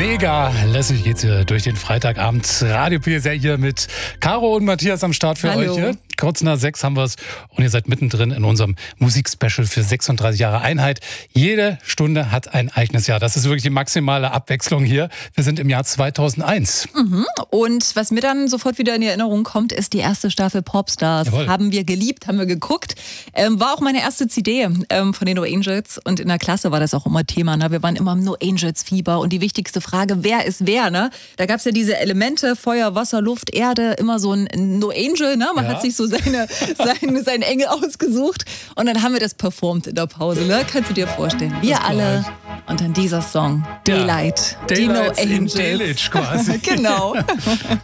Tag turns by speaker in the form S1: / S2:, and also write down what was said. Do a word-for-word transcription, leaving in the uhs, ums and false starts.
S1: Mega lässig geht's hier durch den Freitagabend. Radio P S R hier mit Caro und Matthias am Start für
S2: Hallo.
S1: euch. Hier. Kurz nach sechs haben wir es und ihr seid mittendrin in unserem Musikspecial für sechsunddreißig Jahre Einheit. Jede Stunde hat ein eigenes Jahr. Das ist wirklich die maximale Abwechslung hier. Wir sind im Jahr zweitausendeins.
S2: Mhm. Und was mir dann sofort wieder in die Erinnerung kommt, ist die erste Staffel Popstars.
S1: Jawohl.
S2: Haben wir geliebt, haben wir geguckt. Ähm, war auch meine erste C D ähm, von den No Angels. Und in der Klasse war das auch immer Thema. Ne? Wir waren immer im No Angels Fieber. Und die wichtigste Frage, wer ist wer? Ne? Da gab es ja diese Elemente, Feuer, Wasser, Luft, Erde. Immer so ein No Angel. Ne? Man
S1: Ja.
S2: hat sich so seine, seine, seinen Engel ausgesucht. Und dann haben wir das performt in der Pause. Ne? Kannst du dir vorstellen? Wir
S1: Das glaub
S2: alle.
S1: ich.
S2: Und dann dieser Song,
S1: Ja.
S2: Daylight. Die No
S1: Daylights in
S2: Angels.
S1: Delitzsch quasi.
S2: Genau.